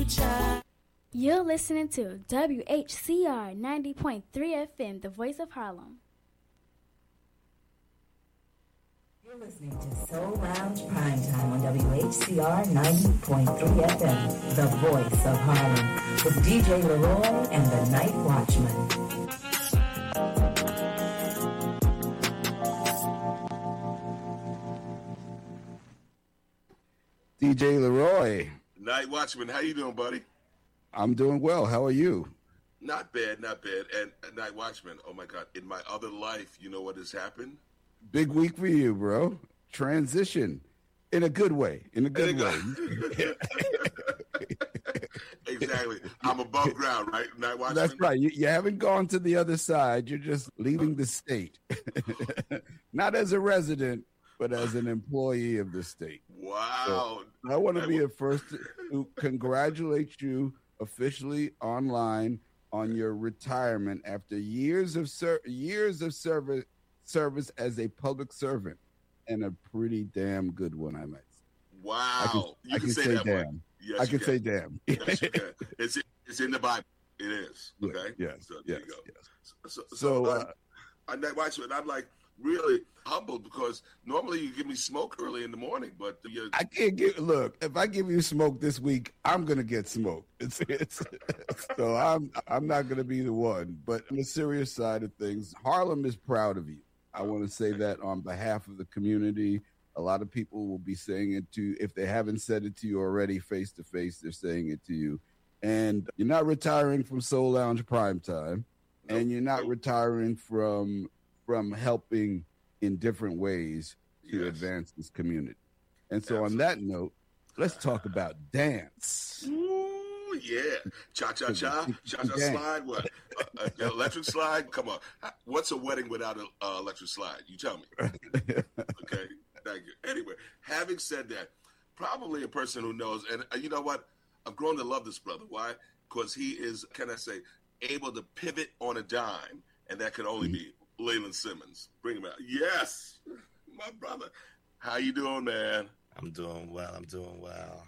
You're listening to WHCR 90.3 FM, the voice of Harlem. You're listening to Soul Lounge Primetime on WHCR 90.3 FM, the voice of Harlem, with DJ Leroy and the Night Watchman. DJ Leroy. Night Watchman, how you doing, buddy? I'm doing well. How are you? Not bad, not bad. And Night Watchman, oh my God, in my other life, you know what has happened? Big week for you, bro. Transition. In a good way. In a good way. Exactly. I'm above ground, right? Night Watchman? That's right. You haven't gone to the other side. You're just leaving the state. Not as a resident, but as an employee of the state. Wow. So I want to be the first to congratulate you officially online on your retirement after years of service as a public servant, and a pretty damn good one, I might say. Wow. I can say damn. Yes, I can say damn. Yes, you can. It's in the Bible. It is. Okay. Yes. So yes. there you go. Yes. So on Night Watchman, I'm like really humbled because normally you give me smoke early in the morning, but I can't look. If I give you smoke this week, I'm gonna get smoke. It's so I'm not gonna be the one. But on the serious side of things, Harlem is proud of you. I want to say that on behalf of the community. A lot of people will be saying it to, if they haven't said it to you already face to face, they're saying it to you. And you're not retiring from Soul Lounge Primetime, and you're not retiring from helping in different ways to advance this community. And so on that note, let's talk about dance. Ooh, yeah. Cha-cha-cha, cha-cha slide, what? Electric slide? Come on. What's a wedding without an electric slide? You tell me. Okay, thank you. Anyway, having said that, probably a person who knows, and you know what? I've grown to love this brother. Why? Because he is, can I say, able to pivot on a dime, and that can only be Leland Simmons. Bring him out. Yes, my brother. How you doing, man? I'm doing well.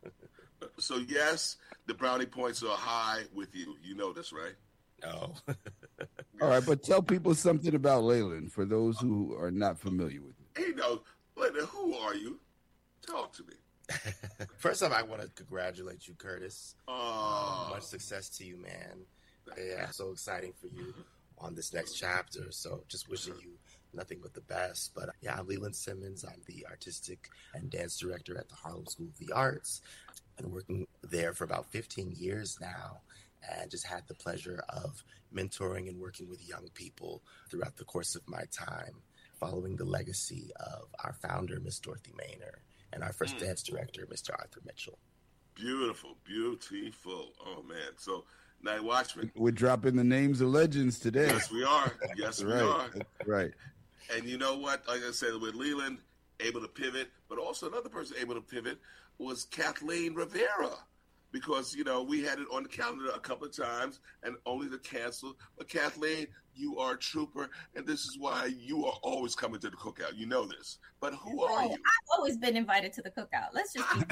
So, yes, the brownie points are high with you. You know this, right? No. All right, but tell people something about Leland for those who are not familiar with him. Hey, no, Leland, who are you? Talk to me. First off, I want to congratulate you, Curtis. Oh. Much success to you, man. Yeah, so exciting for you on this next chapter. So just wishing you nothing but the best. But yeah, I'm Leland Simmons. I'm the artistic and dance director at the Harlem School of the Arts. Been working there for about 15 years now, and just had the pleasure of mentoring and working with young people throughout the course of my time, following the legacy of our founder, Miss Dorothy Maynor, and our first dance director, Mr. Arthur Mitchell. Beautiful, beautiful. Oh, man. So, Night Watchman. We're dropping the names of legends today. Yes, we are. Yes, we are. That's right. And you know what? Like I said, with Leland, able to pivot, but also another person able to pivot was Kathleen Rivera. Because, you know, we had it on the calendar a couple of times and only to cancel. But Kathleen, you are a trooper, and this is why you are always coming to the cookout. You know this. But who are you? I've always been invited to the cookout. Let's just be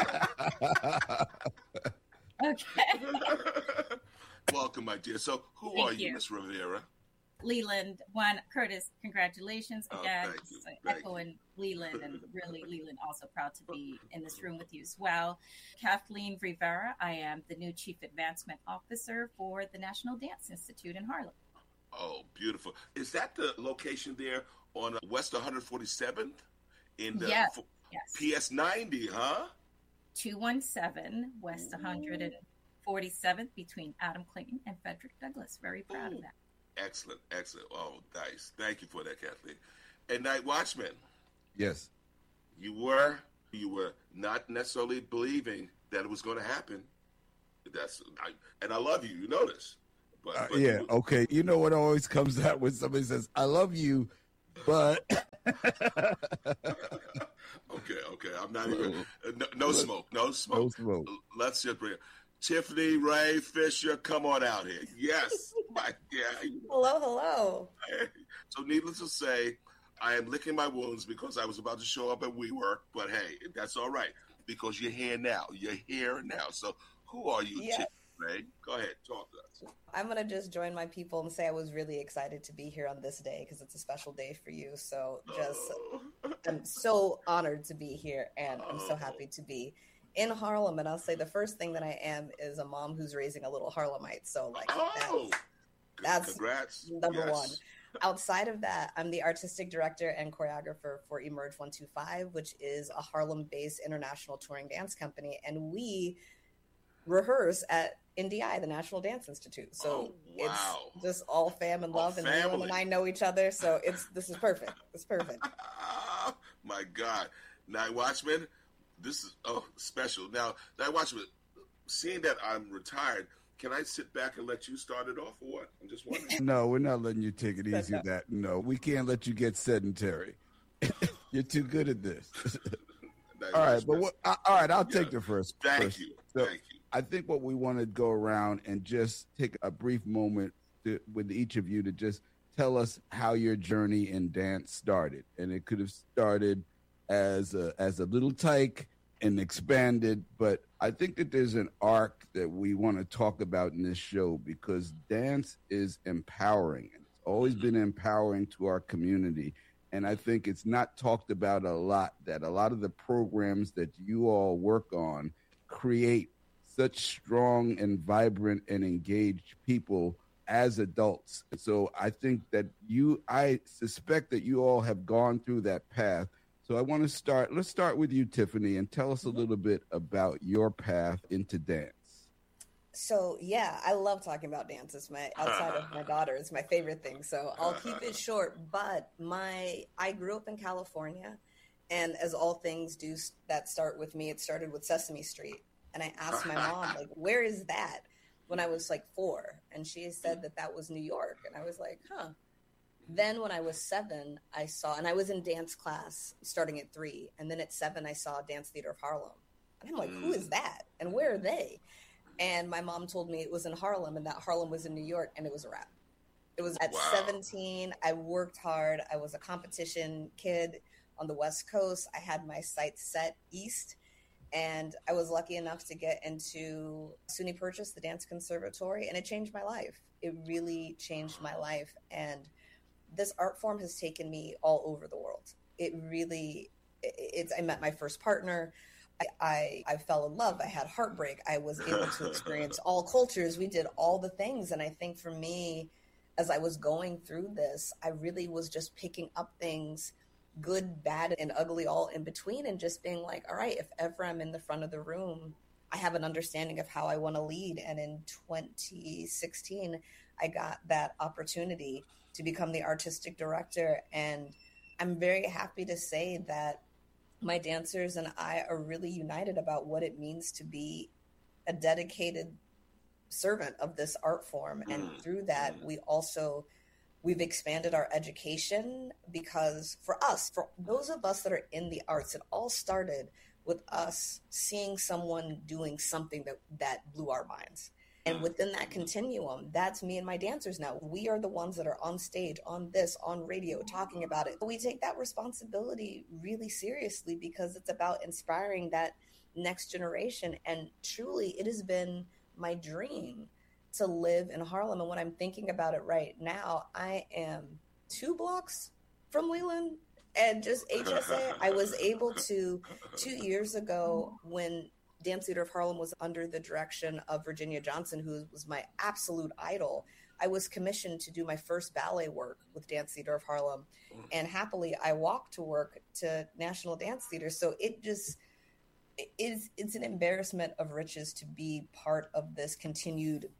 very Okay. Welcome, my dear. So who Thank are you, you. Miss Rivera? Leland, Curtis, congratulations again. Echoing Leland, and really, Leland, also proud to be in this room with you as well. Kathleen Rivera, I am the new Chief Advancement Officer for the National Dance Institute in Harlem. Oh, beautiful. Is that the location there on West 147th? In the Yes. PS 90, huh? 217 West 147th between Adam Clayton and Frederick Douglass. Very proud of that. Excellent, excellent. Oh, nice. Thank you for that, Kathleen. And Night Watchman. Yes. You were not necessarily believing that it was going to happen. And I love you. You know this. But yeah. Okay. You know what always comes out when somebody says, "I love you," but okay. I'm not even. No smoke. No smoke. No smoke. Let's just bring it. Tiffany Ray Fisher, come on out here. Yes. Hello. So needless to say, I am licking my wounds because I was about to show up at WeWork, but hey, that's all right because you're here now. So Who are you, Tiffany? Go ahead, talk to us. I'm going to just join my people and say I was really excited to be here on this day because it's a special day for you. So I'm so honored to be here, and I'm so happy to be in Harlem. And I'll say the first thing that I am is a mom who's raising a little Harlemite. So that's congrats. Number one. Outside of that, I'm the artistic director and choreographer for Emerge 125, which is a Harlem-based international touring dance company. And we rehearse at NDI, the National Dance Institute. So it's just all fam and love, and Leland and I know each other. So this is perfect. It's perfect. My God. Night Watchman, this is special. Now, Night Watchman, seeing that I'm retired, can I sit back and let you start it off or what? I'm just wondering. No, we're not letting you take it easy with that. No, we can't let you get sedentary. You're too good at this. All right, but I'll take the first. Thank you. Thank you. I think what we want to go around and just take a brief moment with each of you to just tell us how your journey in dance started. And it could have started as a little tyke and expanded, but I think that there's an arc that we want to talk about in this show because dance is empowering, and it's always been empowering to our community. And I think it's not talked about a lot that a lot of the programs that you all work on create such strong and vibrant and engaged people as adults. So I think that I suspect that you all have gone through that path. So I want to let's start with you, Tiffany, and tell us a little bit about your path into dance. So, yeah, I love talking about dance. It's outside of my daughter, it's my favorite thing. So I'll keep it short. But I grew up in California, and as all things do that start with me, it started with Sesame Street. And I asked my mom, like, where is that? When I was like 4. And she said that was New York. And I was like, huh. Then when I was 7, and I was in dance class starting at 3. And then at 7, I saw Dance Theater of Harlem. And I'm like, who is that? And where are they? And my mom told me it was in Harlem and that Harlem was in New York, and it was a wrap. It was at 17. I worked hard. I was a competition kid on the West Coast. I had my sights set east. And I was lucky enough to get into SUNY Purchase, the Dance Conservatory, and it changed my life. It really changed my life. And this art form has taken me all over the world. I met my first partner. I fell in love. I had heartbreak. I was able to experience all cultures. We did all the things. And I think for me, as I was going through this, I really was just picking up things, good, bad, and ugly, all in between, and just being like, all right, if ever I'm in the front of the room, I have an understanding of how I want to lead. And in 2016, I got that opportunity to become the artistic director. And I'm very happy to say that my dancers and I are really united about what it means to be a dedicated servant of this art form. And through that, we've expanded our education, because for those of us that are in the arts, it all started with us seeing someone doing something that blew our minds. And within that continuum, that's me and my dancers now. We are the ones that are on stage, on radio, talking about it. We take that responsibility really seriously because it's about inspiring that next generation. And truly, it has been my dream to live in Harlem. And when I'm thinking about it right now, I am 2 blocks from Leland and just HSA. I was able to, 2 years ago, when Dance Theater of Harlem was under the direction of Virginia Johnson, who was my absolute idol, I was commissioned to do my first ballet work with Dance Theater of Harlem. And happily, I walked to work to National Dance Theater. So it's an embarrassment of riches to be part of this continued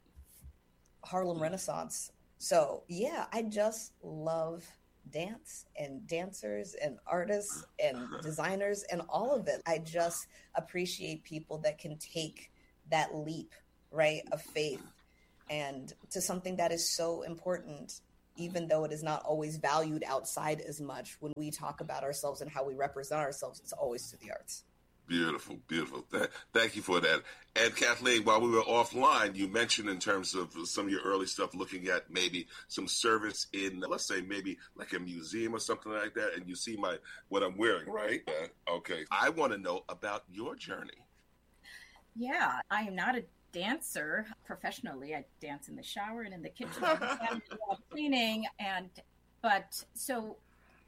Harlem Renaissance. So yeah, I just love dance and dancers and artists and designers and all of it. I just appreciate people that can take that leap, right, of faith and to something that is so important, even though it is not always valued outside as much. When we talk about ourselves and how we represent ourselves, it's always to the arts. Beautiful, beautiful. Thank you for that. And Kathleen, while we were offline, you mentioned in terms of some of your early stuff, looking at maybe some service in, let's say, maybe like a museum or something like that. And you see what I'm wearing, right? Okay. I want to know about your journey. Yeah, I am not a dancer professionally. I dance in the shower and in the kitchen, cleaning, but so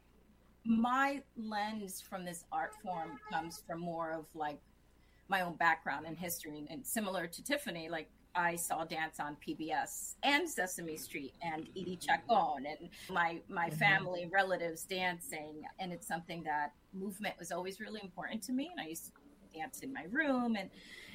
my lens from this art form comes from more of like my own background and history, and similar to Tiffany, like I saw dance on PBS and Sesame Street and Edie Chacon and my family and relatives dancing. And it's something that movement was always really important to me. And I used to dance in my room and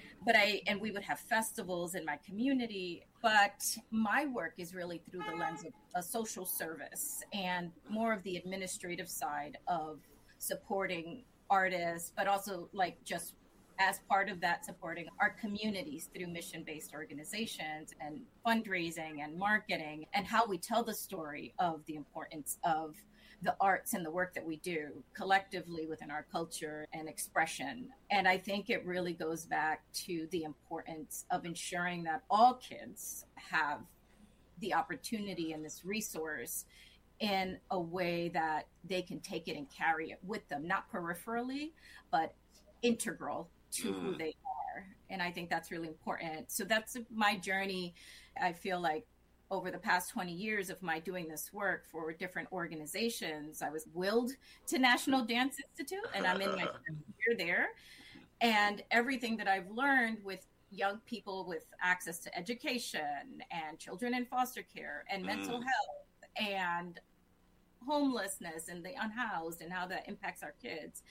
we would have festivals in my community. But my work is really through the lens of a social service and more of the administrative side of supporting artists, but also like just as part of that, supporting our communities through mission-based organizations and fundraising and marketing, and how we tell the story of the importance of the arts and the work that we do collectively within our culture and expression. And I think it really goes back to the importance of ensuring that all kids have the opportunity and this resource in a way that they can take it and carry it with them, not peripherally, but integral to who they are. And I think that's really important. So that's my journey. I feel like over the past 20 years of my doing this work for different organizations, I was willed to National Dance Institute, and I'm in my first year there. And everything that I've learned with young people with access to education and children in foster care and mental health and homelessness and the unhoused and how that impacts our kids,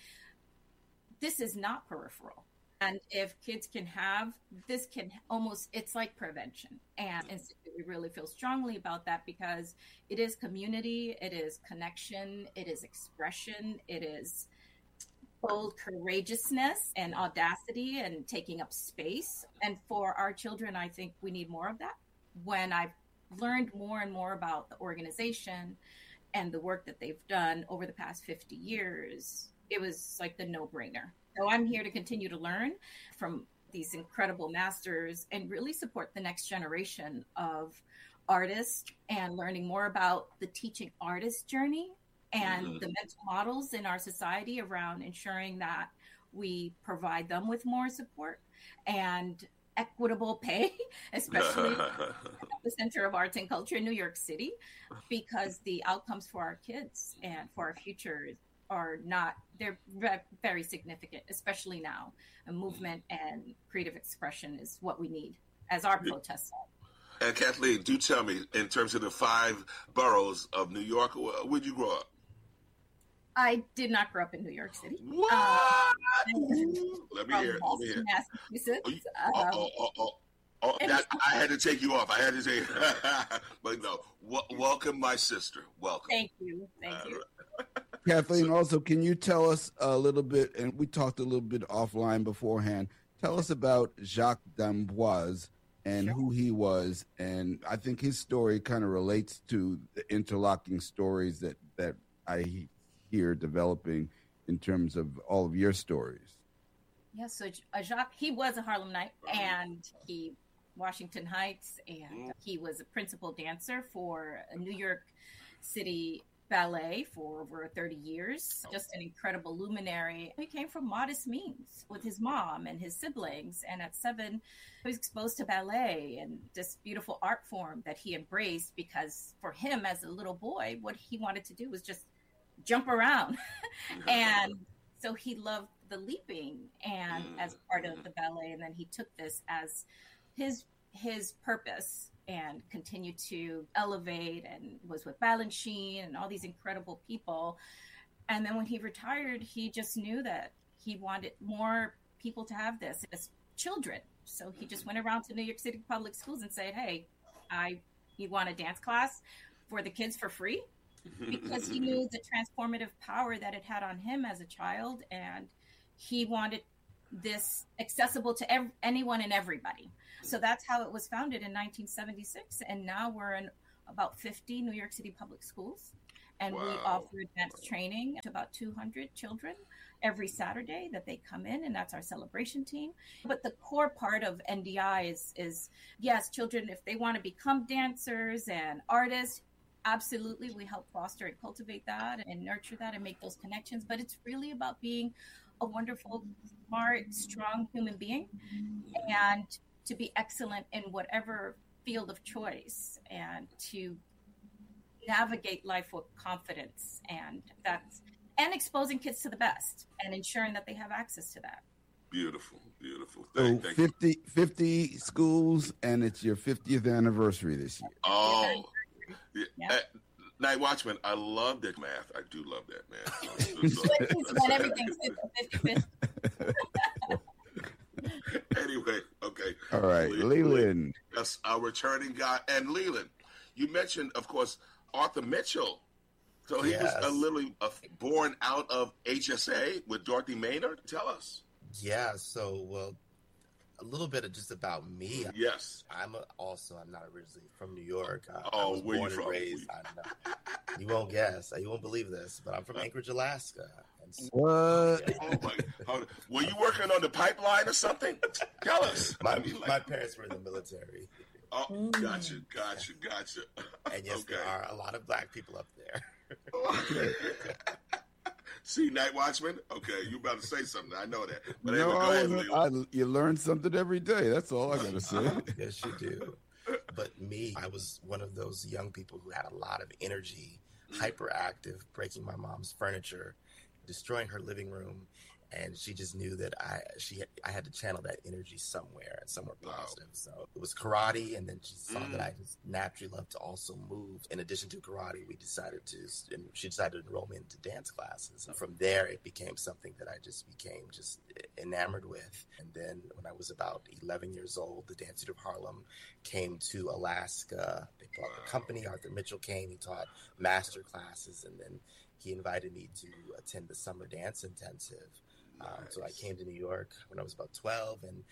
this is not peripheral. And if kids can have this, it's like prevention. And we really feel strongly about that because it is community, it is connection, it is expression, it is bold courageousness and audacity and taking up space. And for our children, I think we need more of that. When I've learned more and more about the organization and the work that they've done over the past 50 years, it was like the no-brainer. So I'm here to continue to learn from these incredible masters and really support the next generation of artists and learning more about the teaching artist journey and the mental models in our society around ensuring that we provide them with more support and equitable pay, especially at the Center of Arts and Culture in New York City, because the outcomes for our kids and for our future they're very significant, especially now. A movement and creative expression is what we need as our protests are. And Kathleen, do tell me, in terms of the 5 boroughs of New York, where'd you grow up? I did not grow up in New York City. What? Let me hear. Boston, Massachusetts. I had to take you off. I had to say, but no. Welcome, my sister. Welcome. Thank you. Kathleen, also, can you tell us a little bit, and we talked a little bit offline beforehand, tell us about Jacques d'Amboise and who he was. And I think his story kind of relates to the interlocking stories that I hear developing in terms of all of your stories. Yeah, so Jacques, he was a Harlemite, and he Washington Heights, and he was a principal dancer for a New York City ballet for over 30 years. Just an incredible luminary. He came from modest means with his mom and his siblings. And at 7, he was exposed to ballet and this beautiful art form that he embraced, because for him as a little boy, what he wanted to do was just jump around. And so he loved the leaping and as part of the ballet. And then he took this as his purpose and continued to elevate, and was with Balanchine and all these incredible people. And then when he retired, he just knew that he wanted more people to have this as children. So he just went around to New York City public schools and said, hey, you want a dance class for the kids for free? Because he knew the transformative power that it had on him as a child. And he wanted this accessible to anyone and everybody. So that's how it was founded in 1976. And now we're in about 50 New York City public schools. And we offer advanced training to about 200 children every Saturday that they come in, and that's our celebration team. But the core part of NDI is yes, children, if they want to become dancers and artists, absolutely, we help foster and cultivate that and nurture that and make those connections. But it's really about being a wonderful, smart, strong human being, and to be excellent in whatever field of choice, and to navigate life with confidence, and exposing kids to the best and ensuring that they have access to that. Beautiful, beautiful. So 50 schools, and it's your 50th anniversary this year. Oh, yeah. Night Watchman, I love that math. I do love that math. Everything's 50-50. Anyway, okay. All right, Leland. Yes, our returning guy. And Leland, you mentioned, of course, Arthur Mitchell. So he was literally born out of HSA with Dorothy Maynard. Tell us. Yeah, so, well, a little bit of just about me. Yes. I'm not originally from New York. I was where born you and from? raised. You won't guess. You won't believe this, but I'm from Anchorage, Alaska. And so, What? Oh, my God. Were you working on the pipeline or something? Tell us. My parents were in the military. Oh, gotcha. And yes, there are a lot of black people up there. See, Night Watchman? Okay, you about to say something. I know that. But No, anyway, go ahead, you learn something every day. That's all I got to say. Yes, you do. But me, I was one of those young people who had a lot of energy, hyperactive, breaking my mom's furniture, destroying her living room. And she just knew that I had to channel that energy somewhere positive. So it was karate, and then she saw that I just naturally loved to also move. In addition to karate, she decided to enroll me into dance classes. And from there, it became something that I just became just enamored with. And then when I was about 11 years old, the Dance Theater of Harlem came to Alaska. They brought the company. Arthur Mitchell came. He taught master classes, and then he invited me to attend the summer dance intensive. So I came to New York when I was about 12, and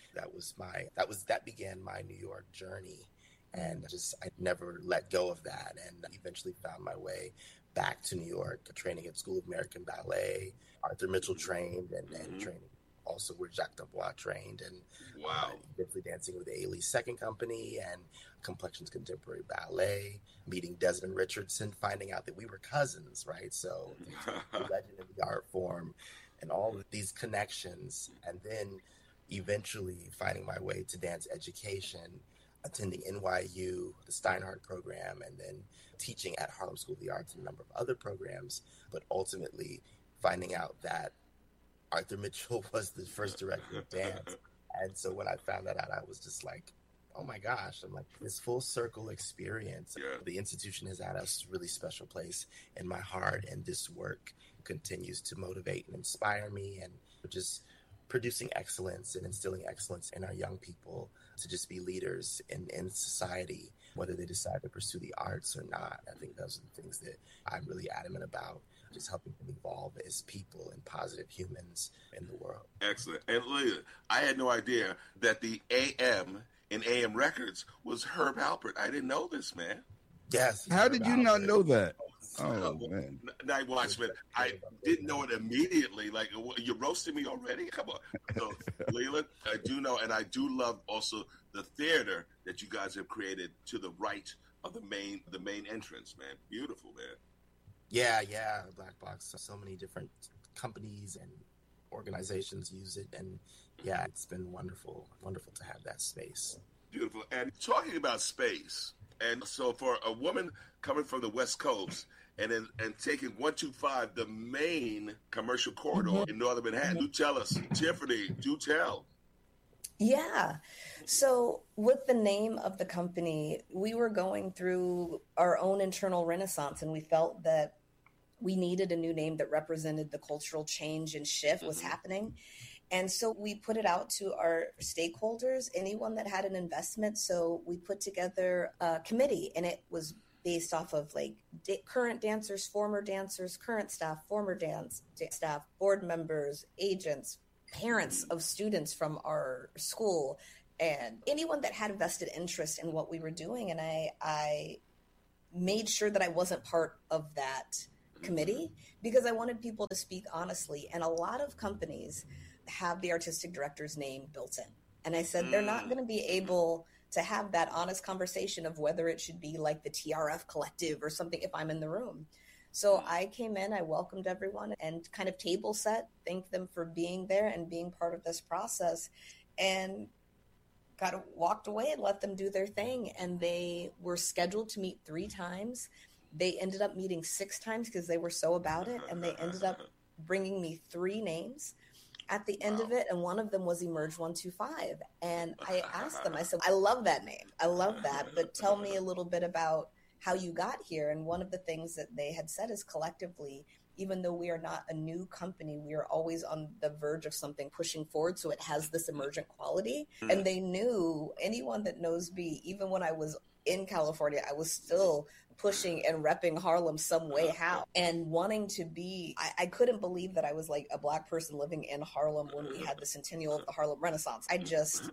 that began my New York journey. And I never let go of that, and eventually found my way back to New York, training at School of American Ballet. Arthur Mitchell trained, and training also where Jacques Dubois trained, and eventually dancing with the Ailey Second Company and Complexions Contemporary Ballet, meeting Desmond Richardson, finding out that we were cousins, right? So the legend of the art form, and all of these connections, and then eventually finding my way to dance education, attending NYU, the Steinhardt program, and then teaching at Harlem School of the Arts and a number of other programs, but ultimately finding out that Arthur Mitchell was the first director of dance. And so when I found that out, I was just like, oh my gosh, I'm like, this full circle experience. Yeah. The institution has had a really special place in my heart, and this work continues to motivate and inspire me, and just producing excellence and instilling excellence in our young people to just be leaders in society, whether they decide to pursue the arts or not. I think those are the things that I'm really adamant about, just helping them evolve as people and positive humans in the world. Excellent. And Leland, I had no idea that the AM in AM Records was Herb Alpert. I didn't know this, man. Yes. How did you not know that? Oh, man. Night Watchman, I didn't know it immediately. Like, you roasted me already? Come on. So, Leland, I do know, and I do love also the theater that you guys have created to the right of the main entrance, man. Beautiful, man. Yeah, Black Box. So many different companies and organizations use it, and yeah, it's been wonderful to have that space. Beautiful. And talking about space, and so for a woman coming from the West Coast and taking 125, the main commercial corridor in Northern Manhattan, do tell us, Tiffany, do tell. Yeah. So with the name of the company, we were going through our own internal renaissance, and we felt that we needed a new name that represented the cultural change and shift was happening. And so we put it out to our stakeholders, anyone that had an investment. So we put together a committee, and it was based off of like current dancers, former dancers, current staff, former dance staff, board members, agents, parents of students from our school, and anyone that had a vested interest in what we were doing. And I made sure that I wasn't part of that committee because I wanted people to speak honestly. And a lot of companies have the artistic director's name built in. And I said, they're not going to be able to have that honest conversation of whether it should be like the TRF Collective or something if I'm in the room. So I came in, I welcomed everyone and kind of table set, thanked them for being there and being part of this process, and walked away and let them do their thing. And they were scheduled to meet 3 times. They ended up meeting 6 times because they were so about it. And they ended up bringing me 3 names at the end of it. And one of them was Emerge 125. And I asked them, I said, I love that name. I love that. But tell me a little bit about how you got here. And one of the things that they had said is collectively, even though we are not a new company, we are always on the verge of something pushing forward. So it has this emergent quality. And they knew, anyone that knows me, even when I was in California, I was still pushing and repping Harlem some way, how, and wanting to be, I couldn't believe that I was like a Black person living in Harlem when we had the centennial of the Harlem Renaissance. It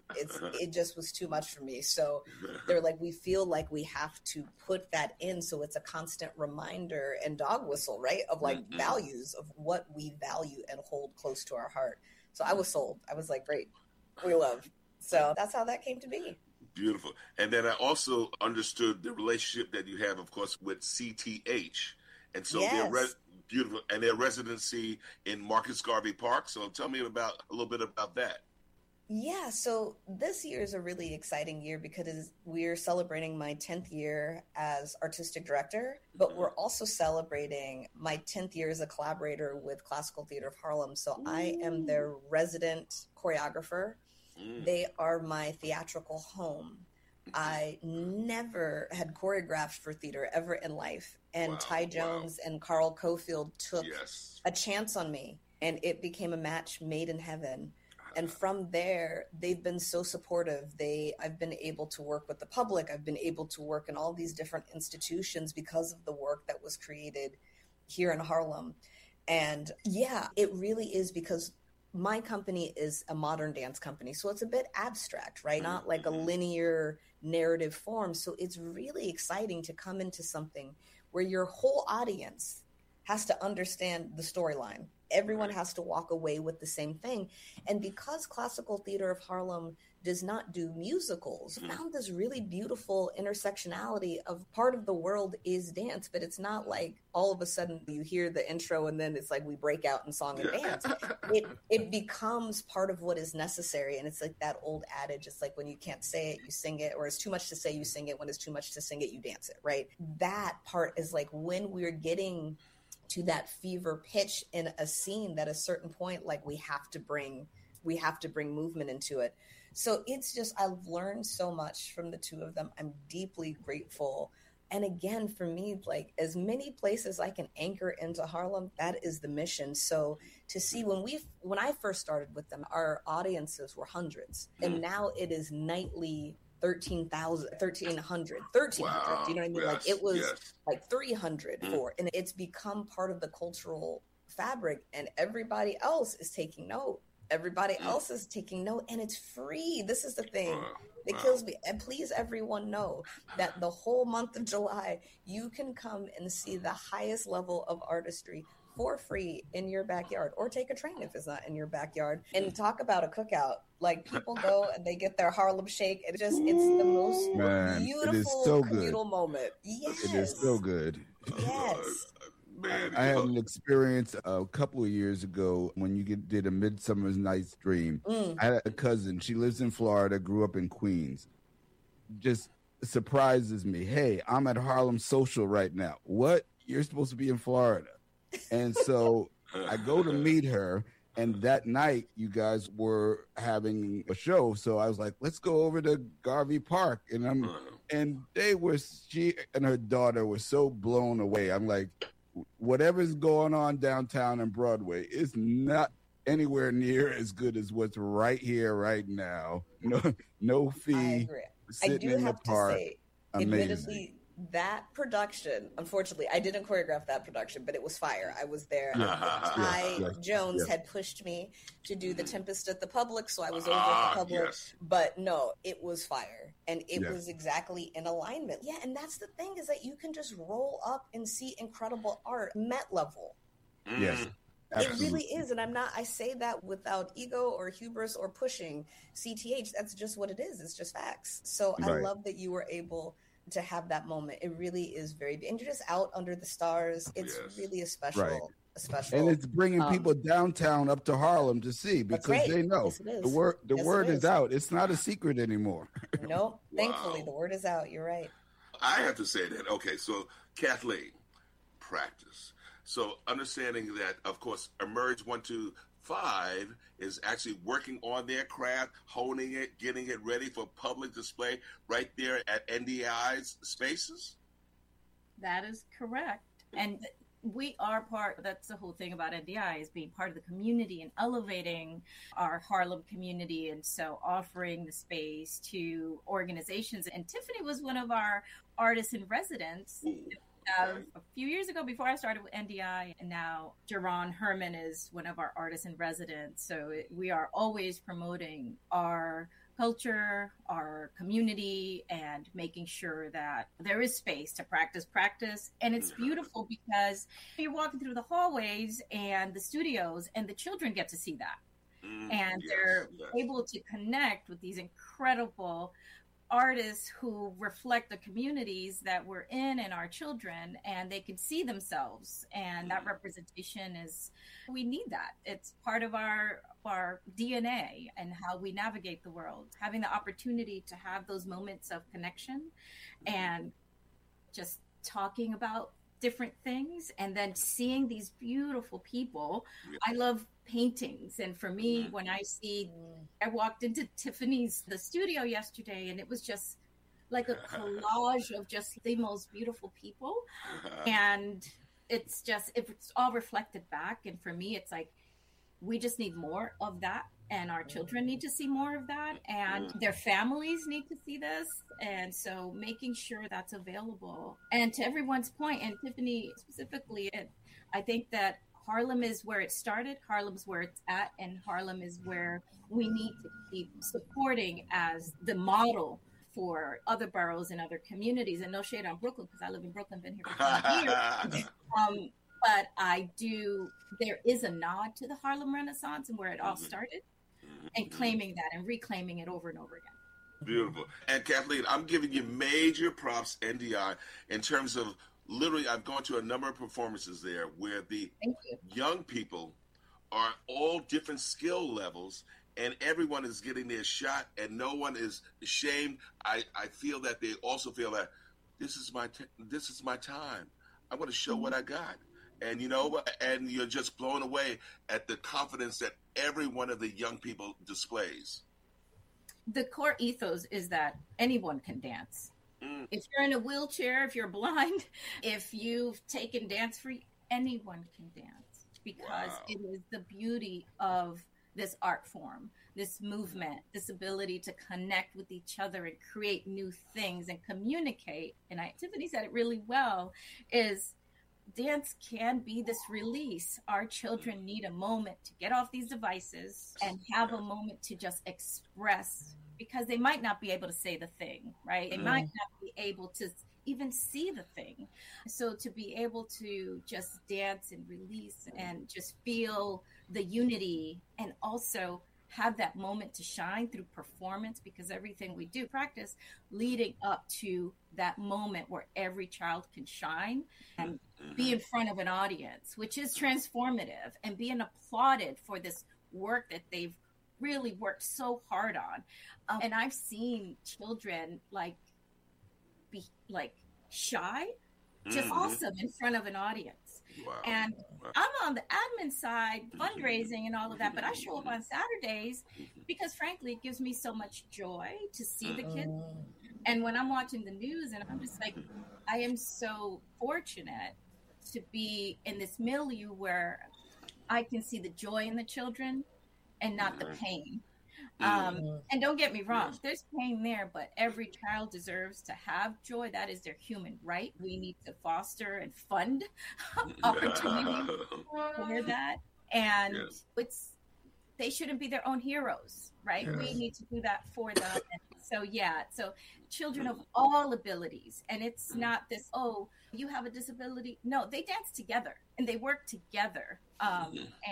just was too much for me. So they're like, we feel like we have to put that in. So it's a constant reminder and dog whistle, right? Of like values of what we value and hold close to our heart. So I was sold. I was like, great, we love. So that's how that came to be. Beautiful. And then I also understood the relationship that you have, of course, with CTH. And so yes. Beautiful. And their residency in Marcus Garvey Park. So tell me a little bit about that. Yeah, so this year is a really exciting year because we're celebrating my 10th year as artistic director, but we're also celebrating my 10th year as a collaborator with Classical Theater of Harlem. So I am their resident choreographer. They are my theatrical home. I never had choreographed for theater ever in life. And Ty Jones and Carl Cofield took a chance on me, and it became a match made in heaven. And from there, they've been so supportive. I've been able to work with the public. I've been able to work in all these different institutions because of the work that was created here in Harlem. And yeah, it really is because my company is a modern dance company, so it's a bit abstract, right? Not like a linear narrative form. So it's really exciting to come into something where your whole audience has to understand the storyline. Everyone has to walk away with the same thing. And because Classical Theater of Harlem does not do musicals, found this really beautiful intersectionality of part of the world is dance, but it's not like all of a sudden you hear the intro and then it's like we break out in song and dance. It becomes part of what is necessary. And it's like that old adage, it's like when you can't say it, you sing it, or it's too much to say, you sing it. When it's too much to sing it, you dance it, right? That part is like when we're getting to that fever pitch in a scene, that at a certain point, like we have to bring movement into it. So it's just, I've learned so much from the two of them. I'm deeply grateful. And again, for me, like as many places I can anchor into Harlem, that is the mission. So to see when I first started with them, our audiences were hundreds, and now it is nightly 1,300. Wow. Do you know what I mean? Yes, like it was like 300 and it's become part of the cultural fabric, and everybody else is taking note. And it's free. This is the thing that kills me. And please, everyone know that the whole month of July, you can come and see the highest level of artistry for free in your backyard, or take a train if it's not in your backyard, and talk about a cookout. Like people go and they get their Harlem Shake. It's the most beautiful communal moment. Yes. It is so good. Yes. Man, I had an experience a couple of years ago when you did A Midsummer Night's Dream. I had a cousin. She lives in Florida, grew up in Queens. Just surprises me. Hey, I'm at Harlem Social right now. What? You're supposed to be in Florida. And so I go to meet her, and that night you guys were having a show. So I was like, let's go over to Garvey Park. And she and her daughter were so blown away. I'm like, whatever's going on downtown and Broadway is not anywhere near as good as what's right here, right now. No fee. I agree. Sitting in the park. Admittedly, that production, unfortunately, I didn't choreograph that production, but it was fire. I was there. Jones had pushed me to do The Tempest at the Public, so I was over at the Public. Yes. But no, it was fire. And it was exactly in alignment. Yeah, and that's the thing, is that you can just roll up and see incredible art, Met level. Yes. Absolutely. It really is. And I say that without ego or hubris or pushing CTH. That's just what it is. It's just facts. So I love that you were able to have that moment. It really is very, and you're just out under the stars. It's really a special. Right. Special, and it's bringing people downtown up to Harlem to see, because they know the word is out. It's not a secret anymore. Nope. Thankfully, the word is out. You're right. I have to say that. Okay, so Kathleen, practice. So understanding that, of course, Emerge 125 is actually working on their craft, honing it, getting it ready for public display right there at NDI's spaces. That is correct. And we are that's the whole thing about NDI, is being part of the community and elevating our Harlem community. And so offering the space to organizations. And Tiffany was one of our artists in residence a few years ago, before I started with NDI. And now Jerron Herman is one of our artists in residence. So we are always promoting our culture, our community, and making sure that there is space to practice. And it's beautiful because you're walking through the hallways and the studios, and the children get to see that. And they're able to connect with these incredible artists who reflect the communities that we're in and our children, and they can see themselves. And that representation we need that. It's part of our DNA and how we navigate the world. Having the opportunity to have those moments of connection and just talking about different things, and then seeing these beautiful people. I love paintings, and for me, when I walked into the studio yesterday, and it was just like a collage of just the most beautiful people, and it's all reflected back. And for me, it's like, we just need more of that, and our children need to see more of that, and their families need to see this. And so making sure that's available. And to everyone's point, and Tiffany specifically, I think that Harlem is where it started, Harlem's where it's at, and Harlem is where we need to keep supporting as the model for other boroughs and other communities. And no shade on Brooklyn, because I live in Brooklyn, been here for 5 years. But there is a nod to the Harlem Renaissance and where it all started, and claiming that and reclaiming it over and over again. Beautiful. And Kathleen, I'm giving you major props, NDI, in terms of literally, I've gone to a number of performances there where the young people are all different skill levels, and everyone is getting their shot, and no one is ashamed. I feel that they also feel that this is my time. I'm going to show what I got. And and you're just blown away at the confidence that every one of the young people displays. The core ethos is that anyone can dance. If you're in a wheelchair, if you're blind, if you've taken dance free, anyone can dance, because it is the beauty of this art form, this movement, this ability to connect with each other and create new things and communicate. And Tiffany said it really well, is dance can be this release. Our children need a moment to get off these devices and have a moment to just express, because they might not be able to say the thing, right? They might not be able to even see the thing. So to be able to just dance and release and just feel the unity, and also have that moment to shine through performance, because everything we do practice leading up to that moment where every child can shine and be in front of an audience, which is transformative, and being applauded for this work that they've really worked so hard on. And I've seen children be shy, just awesome in front of an audience. Wow. And I'm on the admin side, fundraising and all of that, but I show up on Saturdays because, frankly, it gives me so much joy to see the kids. And when I'm watching the news, and I'm just like, I am so fortunate to be in this milieu where I can see the joy in the children and not the pain. And don't get me wrong, there's pain there, but every child deserves to have joy. That is their human right. We need to foster and fund opportunities for that. And they shouldn't be their own heroes, right? We need to do that for them. And so children of all abilities. And it's not this, you have a disability. No, they dance together and they work together.